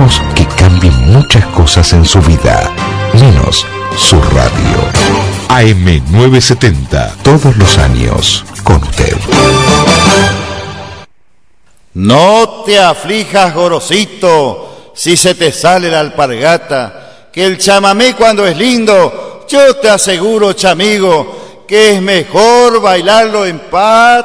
Queremos que cambien muchas cosas en su vida, menos su radio. AM970, todos los años, con usted. No te aflijas, Gorosito, si se te sale la alpargata, que el chamamé cuando es lindo, yo te aseguro, chamigo, que es mejor bailarlo en paz